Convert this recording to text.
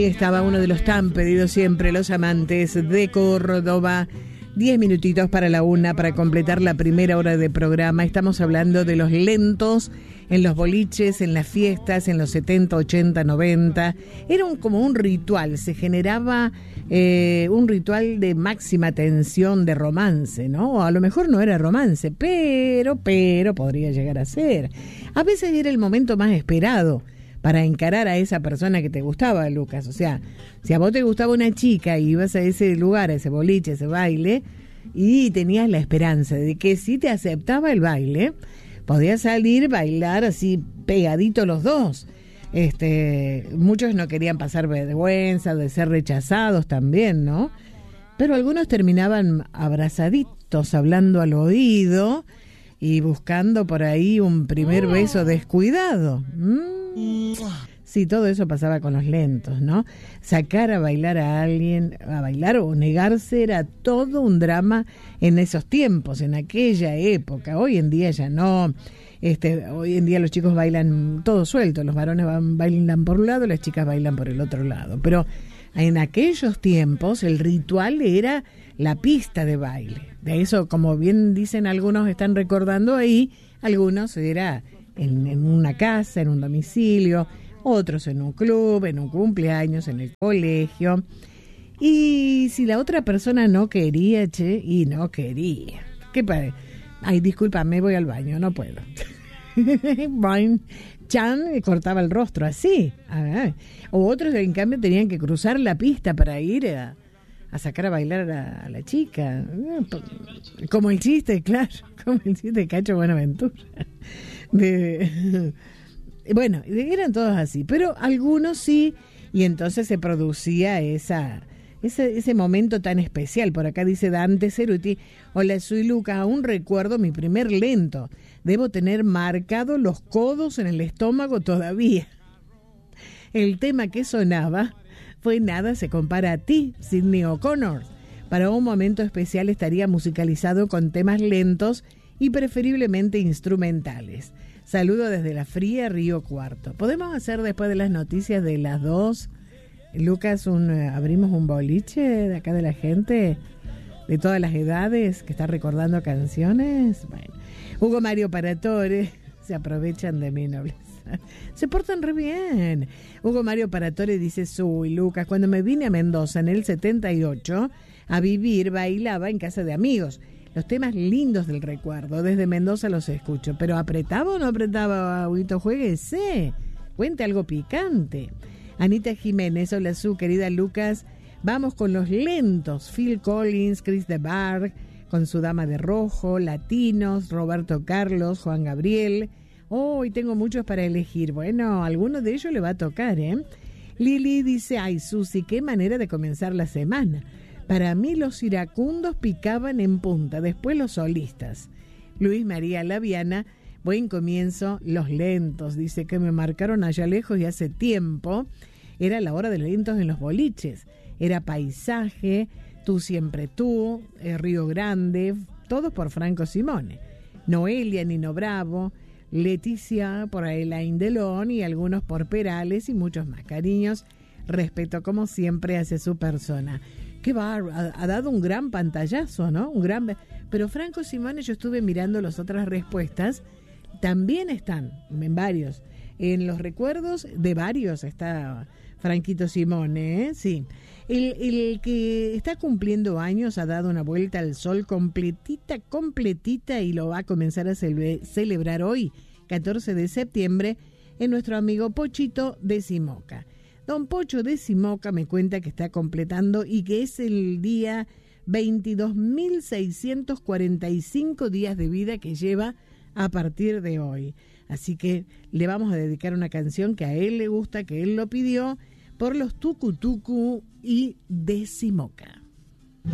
estaba uno de los tan pedidos siempre, Los Amantes de Córdoba. 10 minutitos para la 1 para completar la primera hora de programa. Estamos hablando de los lentos en los boliches, en las fiestas, en los 70, 80, 90. Era como un ritual, se generaba un ritual de máxima tensión, de romance, ¿no? O a lo mejor no era romance, pero podría llegar a ser. A veces era el momento más esperado para encarar a esa persona que te gustaba, Lucas. O sea, si a vos te gustaba una chica y ibas a ese lugar, a ese boliche, a ese baile, y tenías la esperanza de que si te aceptaba el baile, podías salir, bailar así pegaditos los dos. Muchos no querían pasar vergüenza de ser rechazados también, ¿no? Pero algunos terminaban abrazaditos, hablando al oído y buscando por ahí un primer beso descuidado. Sí, todo eso pasaba con los lentos, ¿no? Sacar a bailar a alguien, a bailar o negarse era todo un drama en esos tiempos, en aquella época. Hoy en día ya no. Hoy en día los chicos bailan todo suelto, los varones bailan por un lado, las chicas bailan por el otro lado. Pero en aquellos tiempos el ritual era la pista de baile. De eso, como bien dicen algunos, están recordando ahí, algunos era en una casa, en un domicilio, otros en un club, en un cumpleaños, en el colegio. Y si la otra persona no quería, y no quería. ¿Qué padre? Ay, discúlpame, voy al baño, no puedo. Chan cortaba el rostro así. O otros, en cambio, tenían que cruzar la pista para ir a sacar a bailar a la chica. Como el chiste, claro, como el chiste de Cacho Buenaventura. Bueno, eran todos así, pero algunos sí, y entonces se producía ese momento tan especial. Por acá dice Dante Ceruti: hola, soy Luca, aún recuerdo mi primer lento. Debo tener marcados los codos en el estómago todavía. El tema que sonaba fue Nada se compara a ti, Sidney O'Connor. Para un momento especial estaría musicalizado con temas lentos y preferiblemente instrumentales. Saludo desde la fría Río Cuarto. ¿Podemos hacer después de las noticias de las 2, Lucas, abrimos un boliche de acá de la gente de todas las edades que está recordando canciones? Bueno, Hugo Mario Paratore, se aprovechan de mi nobleza. Se portan re bien. Hugo Mario Paratore dice: soy Lucas, cuando me vine a Mendoza en el 78 a vivir, bailaba en casa de amigos. Los temas lindos del recuerdo, desde Mendoza los escucho. Pero ¿apretaba o no apretaba, Huguito? Jueguese, cuente algo picante. Anita Jiménez: hola, su querida Lucas. Vamos con los lentos. Phil Collins, Chris de Barg, con su Dama de Rojo, Latinos, Roberto Carlos, Juan Gabriel. Hoy tengo muchos para elegir. Bueno, alguno de ellos le va a tocar, ¿eh? Lili dice: ay, Susi, qué manera de comenzar la semana. Para mí los iracundos picaban en punta, después los solistas. Luis María Laviana: buen comienzo, los lentos. Dice que me marcaron allá lejos y hace tiempo. Era la hora de lentos en los boliches. Era Paisaje, Tú siempre tú, Río Grande, todos por Franco Simone. Noelia, Nino Bravo, Leticia por Elaine Delon y algunos por Perales y muchos más. Cariños, respeto como siempre hacia su persona. Qué bárbaro, ha dado un gran pantallazo, ¿no? Pero Franco Simone, yo estuve mirando las otras respuestas, también están en varios. En los recuerdos de varios está Franquito Simone, ¿eh? Sí. El que está cumpliendo años ha dado una vuelta al sol completita y lo va a comenzar a celebrar hoy, 14 de septiembre, en nuestro amigo Pochito de Simoca. Don Pocho de Simoca me cuenta que está completando y que es el día 22.645 días de vida que lleva a partir de hoy. Así que le vamos a dedicar una canción que a él le gusta, que él lo pidió, por los Tucu Tucu y de Simoca.